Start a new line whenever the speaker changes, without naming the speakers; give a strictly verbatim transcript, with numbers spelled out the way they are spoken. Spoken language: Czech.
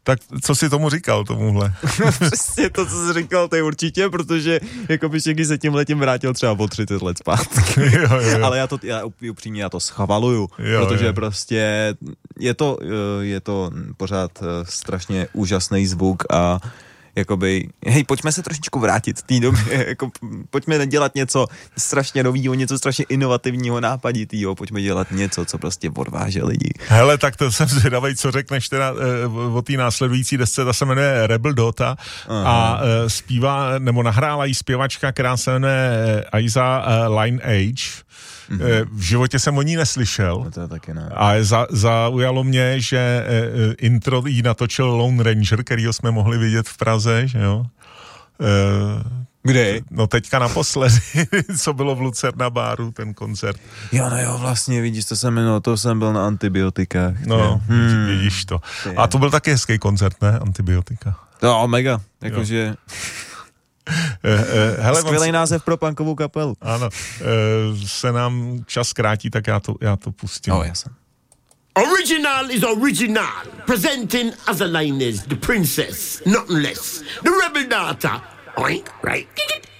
Tak co jsi tomu říkal, tomuhle?
Přesně to, co jsi říkal, to je určitě, protože jako by když se tím letím vrátil třeba o třicet let zpátky.
jo, jo, jo.
Ale já to, já upřímně, já to schvaluju,
jo,
protože
jo.
prostě je to, je to pořád strašně úžasný zvuk a jakoby, hej, pojďme se trošičku vrátit v té době, jako, pojďme nedělat něco strašně novýho, něco strašně inovativního, nápaditýho, pojďme dělat něco, co prostě odváže lidi.
Hele, tak to jsem zvědavej, co řekneš teda e, o té následující desce, ta se jmenuje Rebel Dota. Aha. A e, zpívá, nebo nahrála jí zpěvačka, která se jmenuje Aiza e, Lineage. Mm-hmm. V životě jsem o ní neslyšel.
No to je taky ne.
A za, zaujalo mě, že e, intro jí natočil Lone Ranger, kterýho jsme mohli vidět v Praze, že jo. E,
Kde?
No teďka naposledy, co bylo v Lucerna baru, ten koncert.
Jo, no jo, vlastně, vidíš, to jsem, no, to jsem byl na Antibiotikách.
No, hmm. vidíš to. A to byl taky hezký koncert, ne? Antibiotika.
No, mega, jakože...
Hele,
skvělý
se...
název pro punkovou kapelu.
Ano, se nám čas krátí, tak já to, já to pustím.
Oh, jasně.
Original is original. Presenting as a line is the princess, nothing less. The rebel daughter. Oink, right.